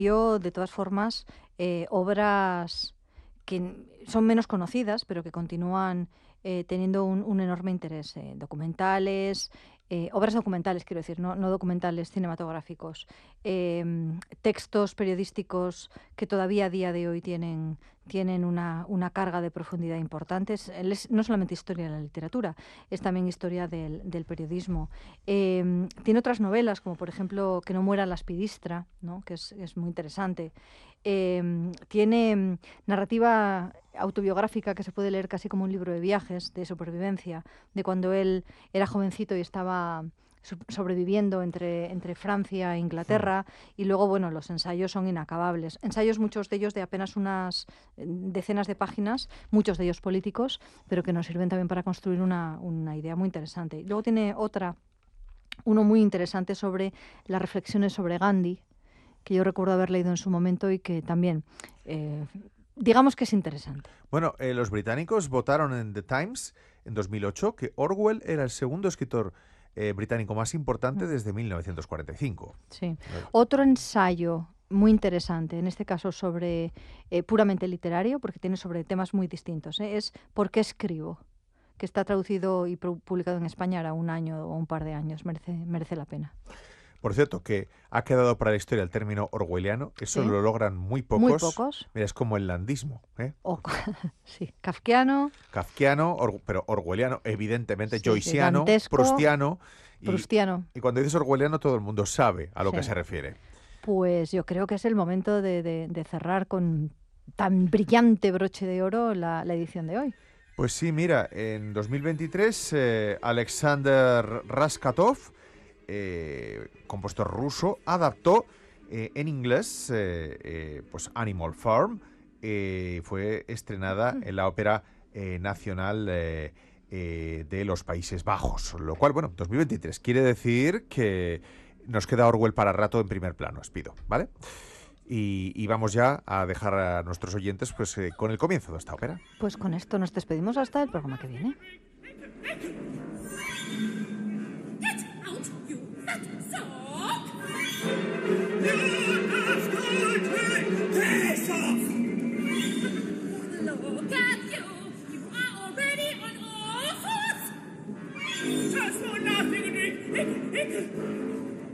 Yo, de todas formas, obras que son menos conocidas, pero que continúan teniendo un enorme interés. Documentales, obras documentales, quiero decir, no documentales cinematográficos. Textos periodísticos que todavía a día de hoy tienen una carga de profundidad importante. Él es no solamente historia de la literatura, es también historia del periodismo. Tiene otras novelas, como por ejemplo Que no muera la aspidistra, ¿no? Que es muy interesante. Tiene narrativa autobiográfica que se puede leer casi como un libro de viajes, de supervivencia, de cuando él era jovencito y estaba sobreviviendo entre Francia e Mm. Inglaterra, y luego, bueno, los ensayos son inacabables. Ensayos, muchos de ellos de apenas unas decenas de páginas, muchos de ellos políticos, pero que nos sirven también para construir una idea muy interesante. Y luego tiene uno muy interesante sobre las reflexiones sobre Gandhi, que yo recuerdo haber leído en su momento y que también, eh, digamos que es interesante. Bueno, los británicos votaron en The Times en 2008 que Orwell era el segundo escritor británico más Mm, importante desde 1945. sí. Eh, Otro ensayo muy interesante, en este caso sobre puramente literario, porque tiene sobre temas muy distintos, es ¿Por qué escribo?, que está traducido y publicado en España ahora un año o un par de años. Merece la pena. Por cierto, que ha quedado para la historia el término orwelliano, eso Sí, lo logran muy muy pocos. pocos. Mira, es como el landismo, ¿eh? O, sí, kafkiano, Kafkiano, pero orwelliano, evidentemente, sí, sí, joyciano, dantesco, proustiano, y, prustiano, y cuando dices orwelliano todo el mundo sabe a lo que sí. se refiere. Pues yo creo que es el momento de cerrar con tan brillante broche de oro la edición de hoy. Pues sí, mira, en 2023 Alexander Raskatov, compositor ruso, adaptó en inglés pues Animal Farm. Fue estrenada Mm. en la Ópera Nacional de los Países Bajos. Lo cual, bueno, 2023 quiere decir que nos queda Orwell para rato en primer plano, os pido, ¿vale? Y vamos ya a dejar a nuestros oyentes pues con el comienzo de esta ópera. Pues con esto nos despedimos hasta el programa que viene.